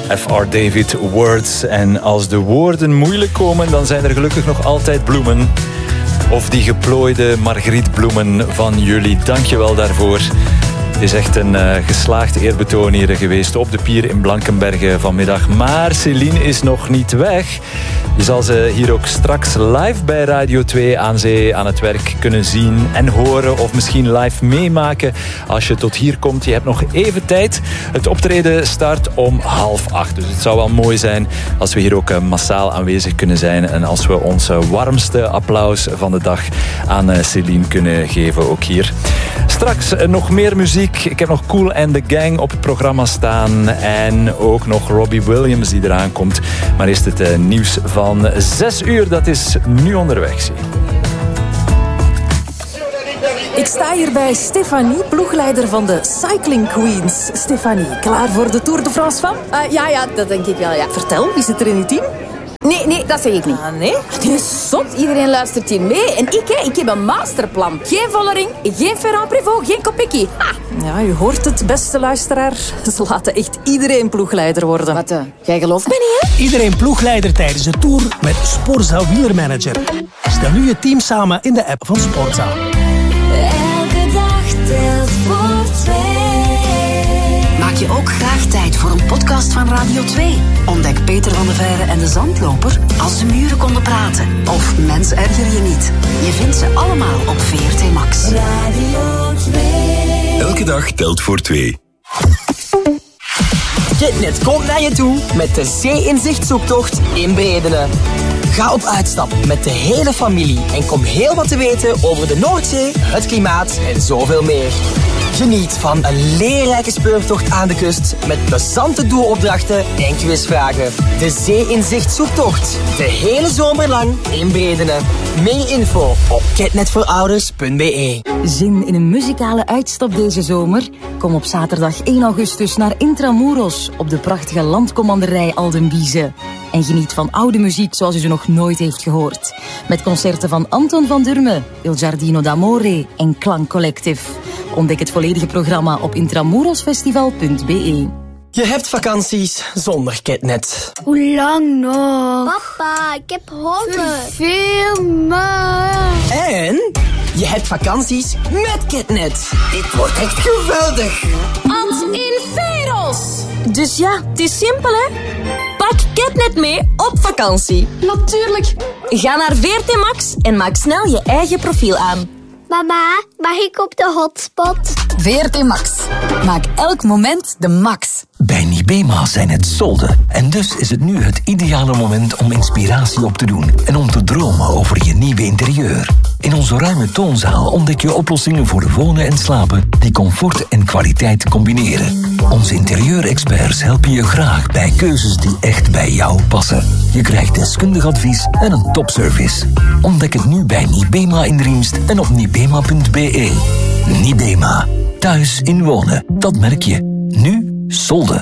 F.R. David Words. En als de woorden moeilijk komen, dan zijn er gelukkig nog altijd bloemen. Of die geplooide margrietbloemen van jullie. Dank je wel daarvoor. Het is echt een geslaagd eerbetoon hier geweest op de pier in Blankenberge vanmiddag. Maar Céline is nog niet weg. Je zal ze hier ook straks live bij Radio 2 aan zee aan het werk kunnen zien en horen. Of misschien live meemaken als je tot hier komt. Je hebt nog even tijd. Het optreden start om 7:30. Dus het zou wel mooi zijn als we hier ook massaal aanwezig kunnen zijn. En als we ons warmste applaus van de dag aan Céline kunnen geven ook hier. Straks nog meer muziek. Ik heb nog Kool and the Gang op het programma staan. En ook nog Robbie Williams die eraan komt. Maar eerst het nieuws van 6 uur. Dat is nu onderweg. Zie. Ik sta hier bij Stefanie, ploegleider van de Cycling Queens. Stefanie, klaar voor de Tour de France van? Ja, dat denk ik wel, ja. Vertel, wie zit er in uw team? Nee, dat zeg ik niet. Nee? Het is zot. Iedereen luistert hier mee. En ik heb een masterplan. Geen Vollering, geen Ferrand Prévot, geen Kopecky. Ja, u hoort het, beste luisteraar. Ze laten echt iedereen ploegleider worden. Wat, jij gelooft me niet, hè? Iedereen ploegleider tijdens de Tour met Sporza Wielermanager. Stel nu je team samen in de app van Sporza. Elke dag telt voor 2. Maak je ook graag tijd voor een podcast van Radio 2? Ontdek Peter van de Veire en de Zandloper als de muren konden praten. Of Mens erger je niet. Je vindt ze allemaal op VRT Max. Radio 2. Elke dag telt voor 2. KitNet komt naar je toe met de Zee-inzicht-zoektocht in Bredene. Ga op uitstap met de hele familie en kom heel wat te weten over de Noordzee, het klimaat en zoveel meer. Geniet van een leerrijke speurtocht aan de kust met plezante doelopdrachten en quizvragen. De Zee-inzicht-zoektocht. De hele zomer lang in Bredene. Meer info op kitnetvoorouders.be. Zin in een muzikale uitstap deze zomer? Kom op zaterdag 1 augustus naar Intramuros op de prachtige landcommanderij Aldenbize. En geniet van oude muziek zoals u ze nog nooit heeft gehoord. Met concerten van Anton van Durme, Il Giardino d'Amore en Klank Collective. Ontdek het volledige programma op intramurosfestival.be. Je hebt vakanties zonder KitNet. Hoe lang nog? Papa, ik heb honger. Veel maar. En je hebt vakanties met KitNet. Dit wordt echt geweldig. Ans in Veros. Dus ja, het is simpel hè. Pak KitNet mee op vakantie. Natuurlijk. Ga naar VRT Max en maak snel je eigen profiel aan. Mama, mag ik op de hotspot? VRT Max. Maak elk moment de max. Bij Nibema zijn het solden. En dus is het nu het ideale moment om inspiratie op te doen. En om te dromen over je nieuwe interieur. In onze ruime toonzaal ontdek je oplossingen voor wonen en slapen die comfort en kwaliteit combineren. Onze interieurexperts helpen je graag bij keuzes die echt bij jou passen. Je krijgt deskundig advies en een topservice. Ontdek het nu bij Nibema in Riemst en op nibema.be. Nibema. Thuis in wonen. Dat merk je. Nu solden.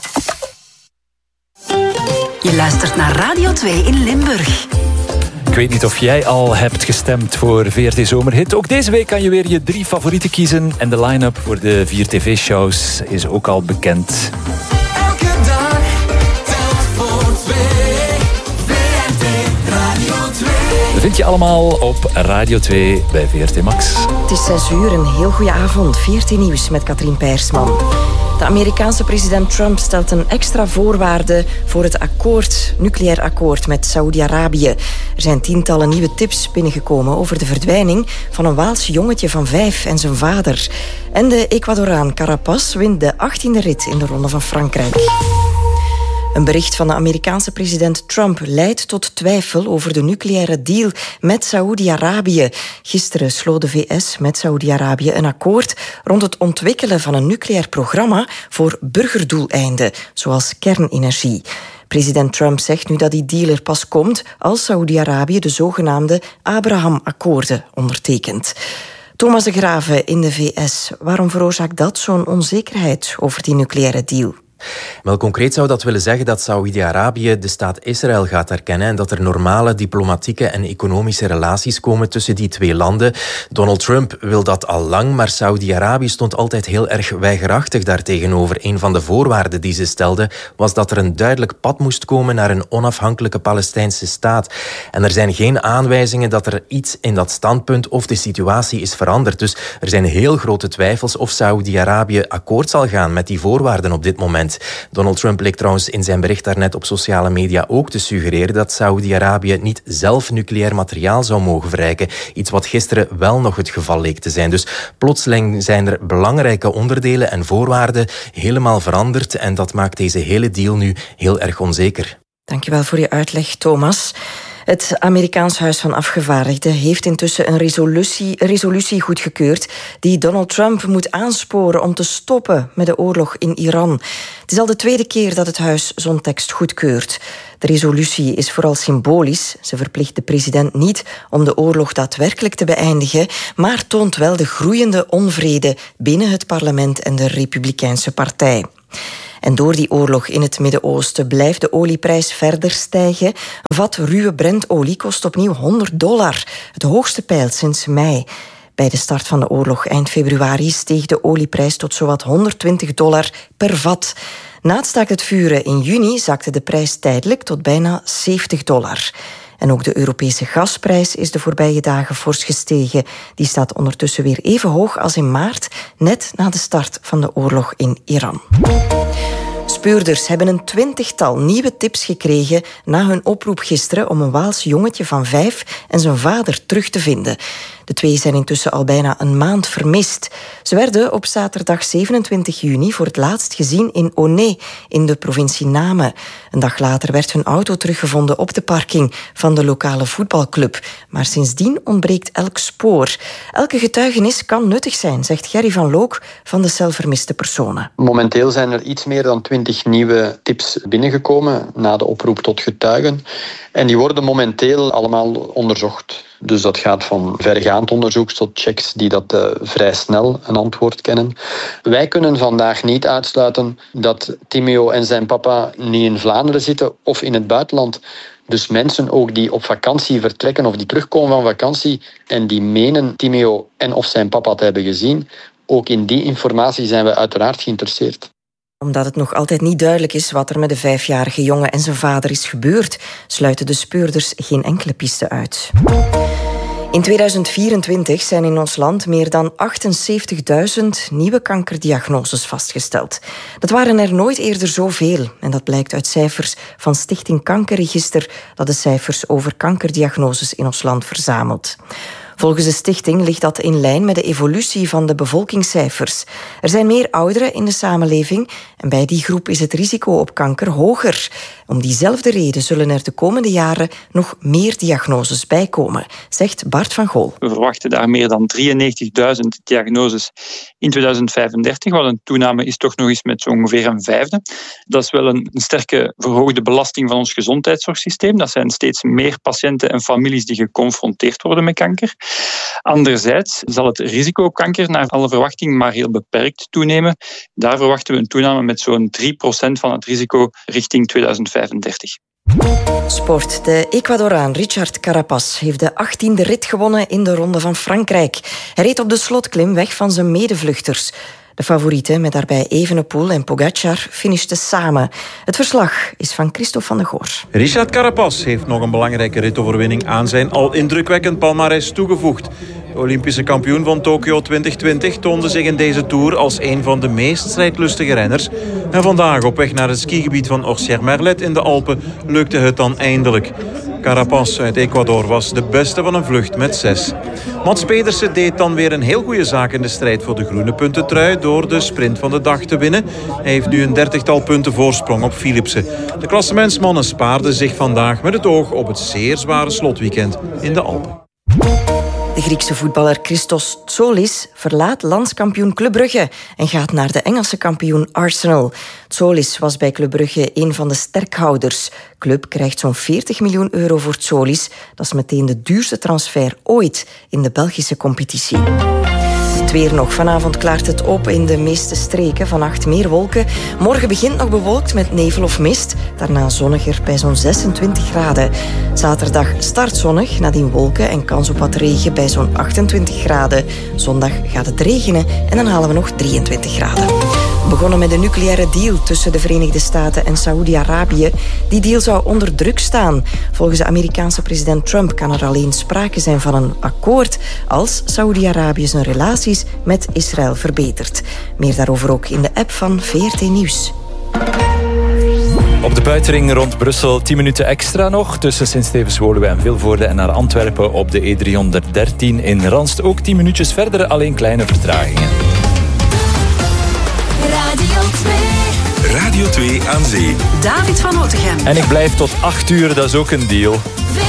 Je luistert naar Radio 2 in Limburg. Ik weet niet of jij al hebt gestemd voor VRT Zomerhit. Ook deze week kan je weer je 3 favorieten kiezen. En de line-up voor de 4 tv-shows is ook al bekend. Elke dag telt voor 2. VRT Radio 2. Dat vind je allemaal op Radio 2 bij VRT Max. Het is 6 uur, een heel goede avond. VRT Nieuws met Katrien Peirsman. De Amerikaanse president Trump stelt een extra voorwaarde voor het nucleair akkoord met Saoedi-Arabië. Er zijn tientallen nieuwe tips binnengekomen over de verdwijning van een Waals jongetje van 5 en zijn vader. En de Ecuadoraan Carapaz wint de 18e rit in de Ronde van Frankrijk. Een bericht van de Amerikaanse president Trump leidt tot twijfel over de nucleaire deal met Saoedi-Arabië. Gisteren sloot de VS met Saoedi-Arabië een akkoord rond het ontwikkelen van een nucleair programma voor burgerdoeleinden, zoals kernenergie. President Trump zegt nu dat die deal er pas komt als Saoedi-Arabië de zogenaamde Abraham-akkoorden ondertekent. Thomas de Graeve in de VS. Waarom veroorzaakt dat zo'n onzekerheid over die nucleaire deal? Wel, concreet zou dat willen zeggen dat Saoedi-Arabië de staat Israël gaat erkennen en dat er normale diplomatieke en economische relaties komen tussen die twee landen. Donald Trump wil dat al lang, maar Saoedi-Arabië stond altijd heel erg weigerachtig daartegenover. Een van de voorwaarden die ze stelde was dat er een duidelijk pad moest komen naar een onafhankelijke Palestijnse staat. En er zijn geen aanwijzingen dat er iets in dat standpunt of de situatie is veranderd. Dus er zijn heel grote twijfels of Saoedi-Arabië akkoord zal gaan met die voorwaarden op dit moment. Donald Trump leek trouwens in zijn bericht daarnet op sociale media ook te suggereren dat Saoedi-Arabië niet zelf nucleair materiaal zou mogen verrijken. Iets wat gisteren wel nog het geval leek te zijn. Dus plotseling zijn er belangrijke onderdelen en voorwaarden helemaal veranderd en dat maakt deze hele deal nu heel erg onzeker. Dankjewel voor je uitleg, Thomas. Het Amerikaans Huis van Afgevaardigden heeft intussen een resolutie goedgekeurd die Donald Trump moet aansporen om te stoppen met de oorlog in Iran. Het is al de tweede keer dat het huis zo'n tekst goedkeurt. De resolutie is vooral symbolisch. Ze verplicht de president niet om de oorlog daadwerkelijk te beëindigen, maar toont wel de groeiende onvrede binnen het parlement en de Republikeinse partij. En door die oorlog in het Midden-Oosten blijft de olieprijs verder stijgen. Een vat ruwe Brentolie kost opnieuw $100, het hoogste peil sinds mei. Bij de start van de oorlog eind februari steeg de olieprijs tot zowat $120 per vat. Na het staakt het vuren in juni zakte de prijs tijdelijk tot bijna $70. En ook de Europese gasprijs is de voorbije dagen fors gestegen. Die staat ondertussen weer even hoog als in maart, net na de start van de oorlog in Iran. Speurders hebben een 20-tal nieuwe tips gekregen na hun oproep gisteren om een Waals jongetje van 5 en zijn vader terug te vinden. De twee zijn intussen al bijna een maand vermist. Ze werden op zaterdag 27 juni voor het laatst gezien in Onay, in de provincie Namen. Een dag later werd hun auto teruggevonden op de parking van de lokale voetbalclub. Maar sindsdien ontbreekt elk spoor. Elke getuigenis kan nuttig zijn, zegt Gerry van Look van de Cel Vermiste Personen. Momenteel zijn er iets meer dan 20 nieuwe tips binnengekomen na de oproep tot getuigen. En die worden momenteel allemaal onderzocht. Dus dat gaat van vergaand onderzoek tot checks die dat vrij snel een antwoord kennen. Wij kunnen vandaag niet uitsluiten dat Timeo en zijn papa niet in Vlaanderen zitten of in het buitenland. Dus mensen ook die op vakantie vertrekken of die terugkomen van vakantie en die menen Timeo en of zijn papa te hebben gezien, ook in die informatie zijn we uiteraard geïnteresseerd. Omdat het nog altijd niet duidelijk is wat er met de 5-jarige jongen en zijn vader is gebeurd, sluiten de speurders geen enkele piste uit. In 2024 zijn in ons land meer dan 78.000 nieuwe kankerdiagnoses vastgesteld. Dat waren er nooit eerder zoveel. En dat blijkt uit cijfers van Stichting Kankerregister, dat de cijfers over kankerdiagnoses in ons land verzamelt. Volgens de stichting ligt dat in lijn met de evolutie van de bevolkingscijfers. Er zijn meer ouderen in de samenleving en bij die groep is het risico op kanker hoger. Om diezelfde reden zullen er de komende jaren nog meer diagnoses bijkomen, zegt Bart van Gool. We verwachten daar meer dan 93.000 diagnoses in 2035, wat een toename is toch nog eens met zo ongeveer een vijfde. Dat is wel een sterke verhoogde belasting van ons gezondheidszorgsysteem. Dat zijn steeds meer patiënten en families die geconfronteerd worden met kanker. Anderzijds zal het risico op kanker naar alle verwachting maar heel beperkt toenemen. Daar verwachten we een toename met zo'n 3% van het risico richting 2035. Sport. De Ecuadoraan Richard Carapaz heeft de 18e rit gewonnen in de Ronde van Frankrijk. Hij reed op de slotklim weg van zijn medevluchters. De favorieten, met daarbij Evenepoel en Pogacar, finishten samen. Het verslag is van Christophe van der Goor. Richard Carapaz heeft nog een belangrijke ritoverwinning aan zijn al indrukwekkend palmares toegevoegd. De Olympische kampioen van Tokio 2020 toonde zich in deze Tour als een van de meest strijdlustige renners. En vandaag op weg naar het skigebied van Orsières-Merlet in de Alpen lukte het dan eindelijk. Carapaz uit Ecuador was de beste van een vlucht met 6. Mats Pedersen deed dan weer een heel goede zaak in de strijd voor de groene puntentrui door de sprint van de dag te winnen. Hij heeft nu een 30-tal punten voorsprong op Philipsen. De klassementsmannen spaarden zich vandaag met het oog op het zeer zware slotweekend in de Alpen. De Griekse voetballer Christos Tsolis verlaat landskampioen Club Brugge en gaat naar de Engelse kampioen Arsenal. Tsolis was bij Club Brugge een van de sterkhouders. De club krijgt zo'n €40 miljoen voor Tsolis. Dat is meteen de duurste transfer ooit in de Belgische competitie. Het weer nog. Vanavond klaart het op in de meeste streken. Vannacht meer wolken. Morgen begint nog bewolkt met nevel of mist. Daarna zonniger bij zo'n 26 graden. Zaterdag start zonnig, nadien wolken en kans op wat regen bij zo'n 28 graden. Zondag gaat het regenen en dan halen we nog 23 graden. Begonnen met een nucleaire deal tussen de Verenigde Staten en Saoedi-Arabië. Die deal zou onder druk staan. Volgens de Amerikaanse president Trump kan er alleen sprake zijn van een akkoord als Saoedi-Arabië zijn relaties met Israël verbetert. Meer daarover ook in de app van VRT Nieuws. Op de buitenring rond Brussel 10 minuten extra nog. Tussen Sint-Stevens-Woluwe en Vilvoorde en naar Antwerpen op de E313 in Ranst. Ook 10 minuutjes verder, alleen kleine vertragingen. Radio 2 aan zee. David van Otegem. En ik blijf tot 8 uur, dat is ook een deal.